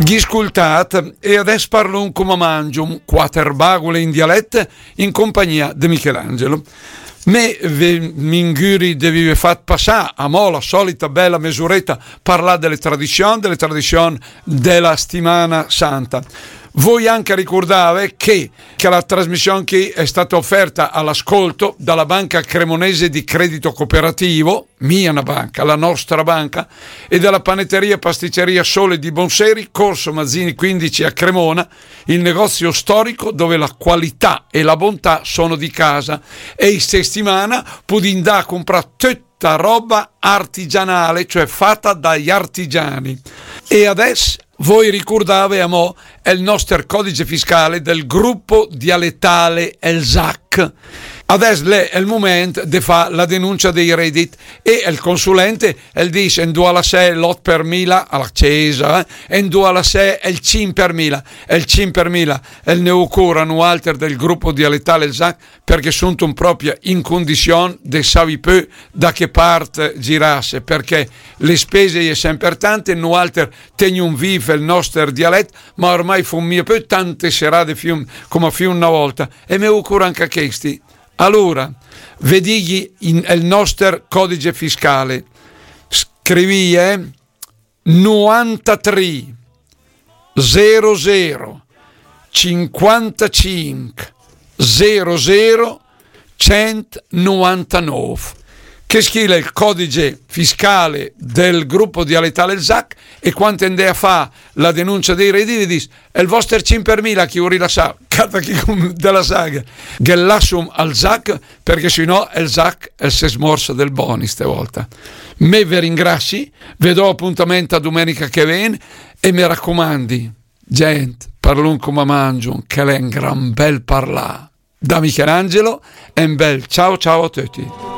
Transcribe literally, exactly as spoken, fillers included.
Gli scultat e adesso parlo un come mangium, quattro bagole in dialetto in compagnia di Michelangelo. Me minguri devi far passare a mo la solita bella mesuretta, parlare delle tradizioni, delle tradizioni della settimana santa. Voi anche ricordate che, che la trasmissione che è stata offerta all'ascolto dalla Banca Cremonese di Credito Cooperativo, mia una banca, la nostra banca, e dalla panetteria pasticceria Sole di Bonseri, Corso Mazzini quindici a Cremona, il negozio storico dove la qualità e la bontà sono di casa. E in settimana puoi andare a comprare tutta roba artigianale, cioè fatta dagli artigiani. E adesso voi ricordate a mo' è il nostro codice fiscale del gruppo dialettale El S A C. Adesso è il momento di fare la denuncia dei redditi e il consulente el dice in due alla sei l'otto per mila alla Cesa e in due alla sei il cinque per mila e il cinque per mila il neocura nu alter del gruppo dialettale El S A C perché sono un proprio in condizione di savi più da che parte girasse, perché le spese è sempre tante, nu alter tengo un vivo il nostro dialetto, ma ormai fu mio più tante serate fium, come fu una volta e mi occorre anche questi. Allora, vedi il nostro codice fiscale, scrivi eh, novantatré zero zero cinquantacinque zero zero centonovantanove, che scrive il codice fiscale del gruppo dialettale El S A C e quando andai a fare la denuncia dei redditi dice è il vostro cinque per mila che ora la sa della saga che l'assum al S A C perché sennò il S A C è il smorso del boni stavolta. Me vi ringrazio, vi do appuntamento a domenica che viene e mi raccomandi gente, parlun come mangio che è un gran bel parlare da Michelangelo e un bel ciao ciao a tutti.